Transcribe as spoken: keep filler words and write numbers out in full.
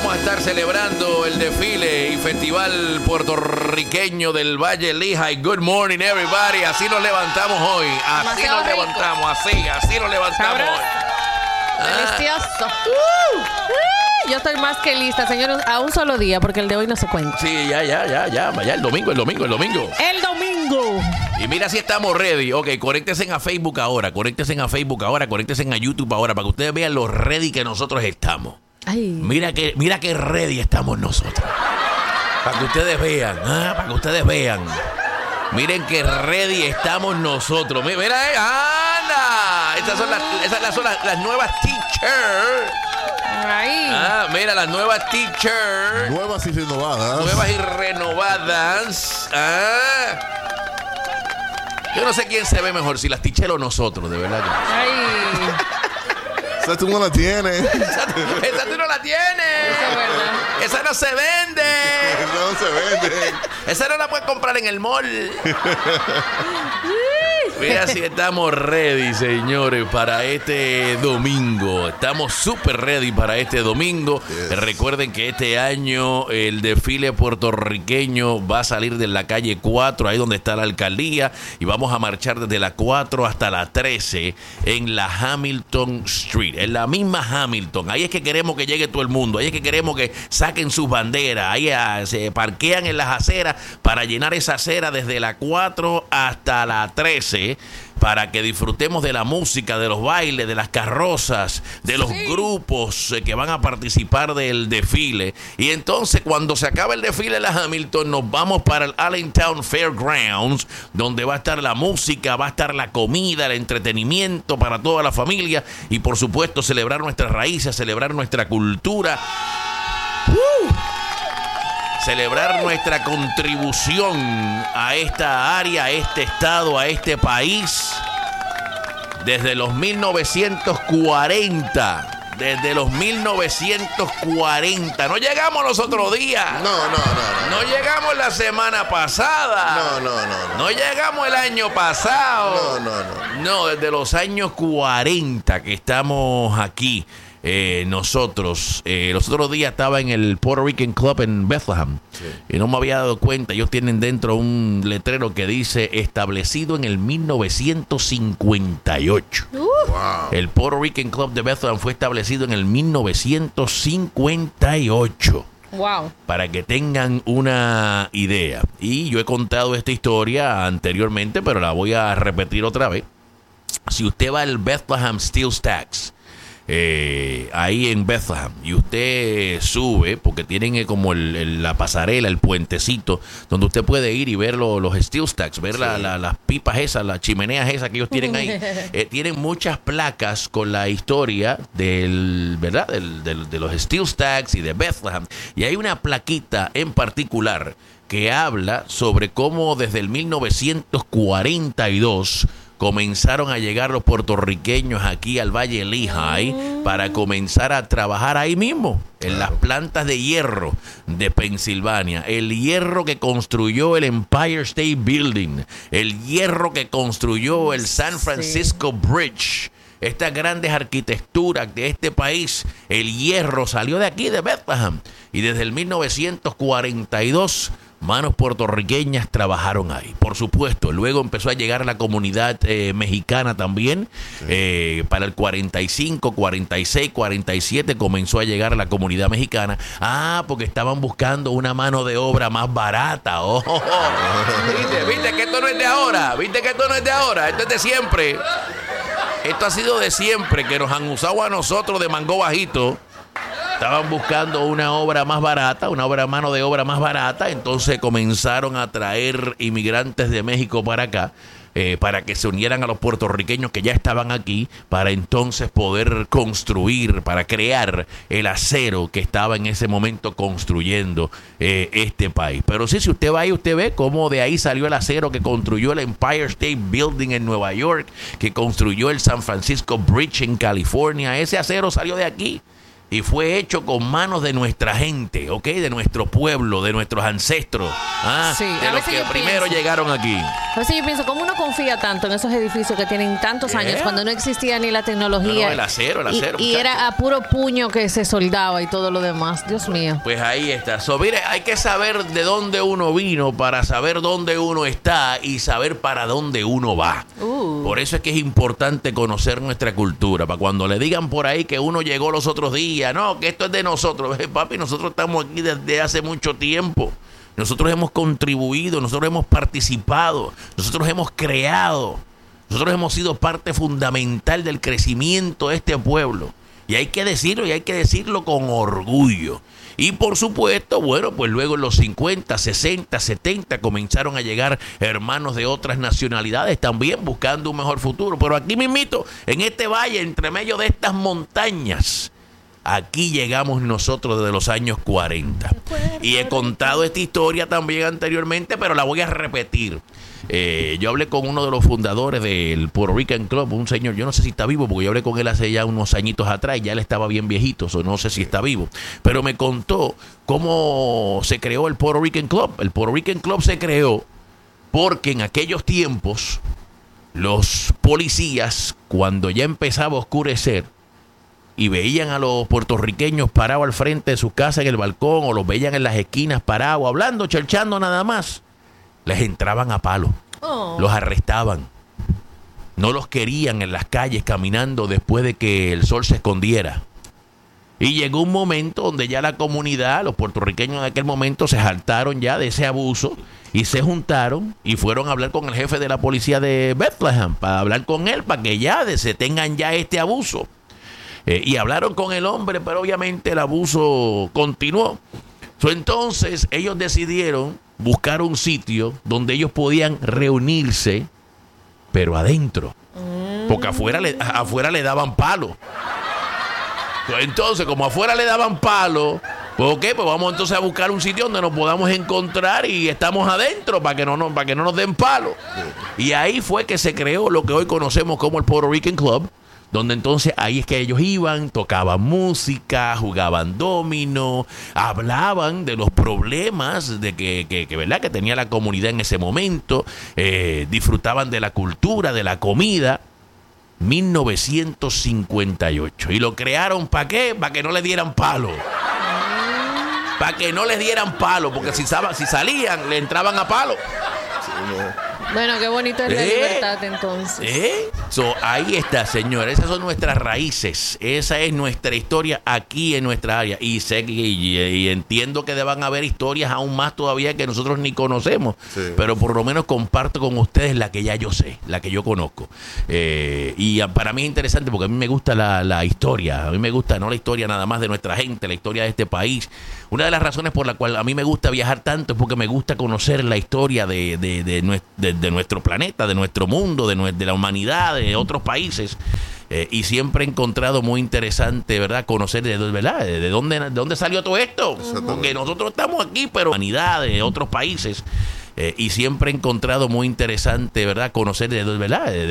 vamos a estar celebrando el desfile y festival puertorriqueño del Valle Lehigh. Good morning, everybody. Así nos levantamos hoy. Así Demasiado nos rico. levantamos, así, así nos levantamos Sabroso. hoy. Delicioso. Uh, uh, yo estoy más que lista, señores, a un solo día, porque el de hoy no se cuenta. Sí, ya, ya, ya, ya, ya, el domingo, el domingo, el domingo. El domingo. Y mira si estamos ready. Ok, conéctense a Facebook ahora, conéctense a Facebook ahora, conéctense a YouTube ahora, para que ustedes vean lo ready que nosotros estamos. Ay. Mira que, mira que ready estamos nosotros. Para que ustedes vean, ah, para que ustedes vean. Miren que ready estamos nosotros. Mira, mira, eh, anda. Estas son las, esas son las, las nuevas teachers. Ahí. Ah, mira, las nuevas teachers. Nuevas y renovadas. Nuevas y renovadas. Ah. Yo no sé quién se ve mejor, si las teachers o nosotros, de verdad. Ay. Esa tú no la tienes. Esa, esa tú no la tienes. Eso es verdad. Esa no se vende. Esa no se vende. Esa no la puedes comprar en el mall. Mira si estamos ready, señores, para este domingo. Estamos súper ready para este domingo. Yes. Recuerden que este año el desfile puertorriqueño va a salir de la calle cuatro, ahí donde está la alcaldía, y vamos a marchar desde la cuatro hasta la trece en la Hamilton Street, en la misma Hamilton. Ahí es que queremos que llegue todo el mundo. Ahí es que queremos que saquen sus banderas. Ahí ah, se parquean en las aceras para llenar esa acera desde la cuatro hasta la trece, para que disfrutemos de la música, de los bailes, de las carrozas, de los Sí. grupos eh, que van a participar del desfile. Y entonces, cuando se acaba el desfile en la Hamilton, nos vamos para el Allentown Fairgrounds, donde va a estar la música, va a estar la comida, el entretenimiento para toda la familia y, por supuesto, celebrar nuestras raíces, celebrar nuestra cultura. ¡Uh! Celebrar nuestra contribución a esta área, a este estado, a este país, desde los mil novecientos cuarenta. Desde los mil novecientos cuarenta. No llegamos los otros días. No, no, no, no. No llegamos la semana pasada. No, no, no, no. No llegamos el año pasado. No, no, no. No, desde los años cuarenta que estamos aquí. Eh, nosotros, eh, los otros días estaba en el Puerto Rican Club en Bethlehem, sí, y no me había dado cuenta. Ellos tienen dentro un letrero que dice establecido en el mil novecientos cincuenta y ocho. Uh. Wow. El Puerto Rican Club de Bethlehem fue establecido en el mil novecientos cincuenta y ocho. Wow. Para que tengan una idea. Y yo he contado esta historia anteriormente, pero la voy a repetir otra vez. Si usted va al Bethlehem Steel Stacks, Eh, ahí en Bethlehem, y usted sube, porque tienen eh, como el, el, la pasarela, el puentecito, donde usted puede ir y ver lo, los steel stacks, ver sí. la, la, las pipas esas, las chimeneas esas que ellos tienen ahí. eh, tienen muchas placas con la historia del, ¿verdad? Del, del, de los steel stacks y de Bethlehem. Y hay una plaquita en particular que habla sobre cómo desde el mil novecientos cuarenta y dos comenzaron a llegar los puertorriqueños aquí al Valle Lehigh para comenzar a trabajar ahí mismo, en las plantas de hierro de Pensilvania. El hierro que construyó el Empire State Building, el hierro que construyó el San Francisco sí. Bridge. Estas grandes arquitecturas de este país, el hierro salió de aquí, de Bethlehem. Y desde el mil novecientos cuarenta y dos, manos puertorriqueñas trabajaron ahí. Por supuesto, luego empezó a llegar la comunidad eh, mexicana también. Sí. Eh, para el cuarenta y cinco, cuarenta y seis, cuarenta y siete comenzó a llegar la comunidad mexicana. Ah, porque estaban buscando una mano de obra más barata. Oh, oh, oh. ¿Viste? ¿Viste que esto no es de ahora? ¿Viste que esto no es de ahora? Esto es de siempre. Esto ha sido de siempre, que nos han usado a nosotros de mango bajito. Estaban buscando una obra más barata, una obra mano de obra más barata, entonces comenzaron a traer inmigrantes de México para acá, eh, para que se unieran a los puertorriqueños que ya estaban aquí, para entonces poder construir, para crear el acero que estaba en ese momento construyendo eh, este país. Pero sí, si usted va ahí, usted ve cómo de ahí salió el acero que construyó el Empire State Building en Nueva York, que construyó el San Francisco Bridge en California. Ese acero salió de aquí. y fue hecho con manos de nuestra gente, ¿ok? De nuestro pueblo, de nuestros ancestros, ¿ah? Sí, de a los veces que yo primero pienso- llegaron aquí. A veces yo pienso, ¿cómo uno confía tanto en esos edificios que tienen tantos Yeah. años cuando no existía ni la tecnología? No, no, el acero, el acero, Y, y muchacho. era a puro puño que se soldaba y todo lo demás. Dios mío. Pues ahí está. So, mire, hay que saber de dónde uno vino para saber dónde uno está y saber para dónde uno va. Uh. Por eso es que es importante conocer nuestra cultura. Para cuando le digan por ahí que uno llegó los otros días, no, que esto es de nosotros. Eh, papi, nosotros estamos aquí desde hace mucho tiempo. Nosotros hemos contribuido, nosotros hemos participado, nosotros hemos creado, nosotros hemos sido parte fundamental del crecimiento de este pueblo. Y hay que decirlo, y hay que decirlo con orgullo. Y por supuesto, bueno, pues luego en los cincuenta, sesenta, setenta comenzaron a llegar hermanos de otras nacionalidades también buscando un mejor futuro. Pero aquí mismito, en este valle, entre medio de estas montañas, aquí llegamos nosotros desde los años cuarenta. Y he contado esta historia también anteriormente, pero la voy a repetir. Eh, yo hablé con uno de los fundadores del Puerto Rican Club, un señor, yo no sé si está vivo, porque yo hablé con él hace ya unos añitos atrás, ya él estaba bien viejito, o no sé si está vivo, pero me contó cómo se creó el Puerto Rican Club. El Puerto Rican Club se creó porque en aquellos tiempos los policías, cuando ya empezaba a oscurecer, y veían a los puertorriqueños parados al frente de su casa en el balcón, o los veían en las esquinas parados, hablando, chelchando nada más, les entraban a palo, Oh. los arrestaban. No los querían en las calles caminando después de que el sol se escondiera. Y llegó un momento donde ya la comunidad, los puertorriqueños en aquel momento se saltaron ya de ese abuso y se juntaron y fueron a hablar con el jefe de la policía de Bethlehem, para hablar con él, para que ya se detengan ya este abuso. Eh, y hablaron con el hombre, pero obviamente el abuso continuó. So, entonces ellos decidieron buscar un sitio donde ellos podían reunirse, pero adentro. Porque afuera le, afuera le daban palo. So, entonces, como afuera le daban palo, pues ok, pues vamos entonces a buscar un sitio donde nos podamos encontrar y estamos adentro para que no nos, para que no nos den palo. Y ahí fue que se creó lo que hoy conocemos como el Puerto Rican Club, donde entonces ahí es que ellos iban, tocaban música, jugaban dominó, hablaban de los problemas de que, que, que, ¿verdad? que tenía la comunidad en ese momento, eh, disfrutaban de la cultura, de la comida. mil novecientos cincuenta y ocho. ¿Y lo crearon para qué? Para que no le dieran palo. Para que no les dieran palo, porque si, sab- si salían, le entraban a palo. Sí, no. Bueno, qué bonito es la ¿Eh? libertad entonces. ¿Eh? So, ahí está, señores. Esas son nuestras raíces. Esa es nuestra historia aquí en nuestra área. Y sé que, y, y entiendo que deban haber historias aún más todavía que nosotros ni conocemos. Sí. Pero por lo menos comparto con ustedes la que ya yo sé, la que yo conozco. Eh, y a- para mí es interesante porque a mí me gusta la, la historia. A mí me gusta no la historia nada más de nuestra gente, la historia de este país. Una de las razones por la cual a mí me gusta viajar tanto es porque me gusta conocer la historia de, de, de, nues- de- de nuestro planeta, de nuestro mundo, de, nue- de la humanidad, de otros países. Eh, y siempre he encontrado muy interesante, ¿verdad? Conocer de, ¿verdad? de, de dónde, de dónde salió todo esto. Porque nosotros estamos aquí, pero humanidad de otros países. Eh, y siempre he encontrado muy interesante, ¿verdad? Conocer de, ¿verdad? de